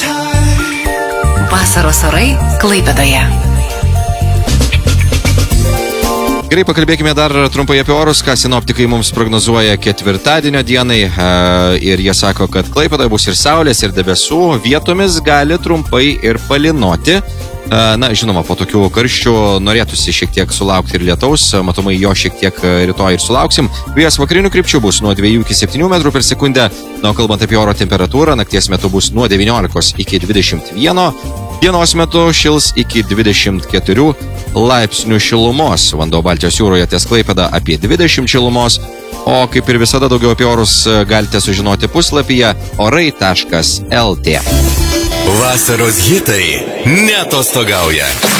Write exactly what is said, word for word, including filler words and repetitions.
Vasaros orai Klaipėdoje. Gerai, pakalbėkime dar trumpai apie orus, ką sinoptikai mums prognozuoja ketvirtadienio dienai. Ir jie sako, kad Klaipėdoje bus ir saulės, ir debesų, vietomis gali trumpai ir palynoti. Na, žinoma, po tokių karščių norėtųsi šiek tiek sulaukti ir lietaus, matomai jo šiek tiek rytoj ir sulauksim. Vėjas vakarinių krypčių bus nuo dviejų iki septynių metrų per sekundę, na, kalbant apie oro temperatūrą, nakties metu bus nuo devyniolikos iki dvidešimt vieno, dienos metu šils iki dvidešimt keturių laipsnių šilumos. Vanduo Baltijos jūroje ties Klaipėda apie dvidešimt šilumos, o kaip ir visada daugiau apie orus galite sužinoti puslapyje orai taškas lt. Vasaros hitai neatostogauja.